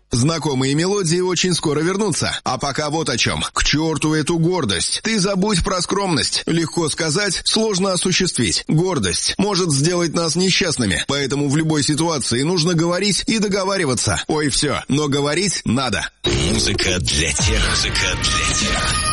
Знакомые мелодии очень скоро вернутся. А пока вот о чем. К черту эту гордость. Ты забудь про скромность. Легко сказать, сложно осуществить. Гордость может сделать нас несчастными. Поэтому в любой ситуации нужно говорить и договариваться. Ой, все. Но говорить надо. Музыка для тех.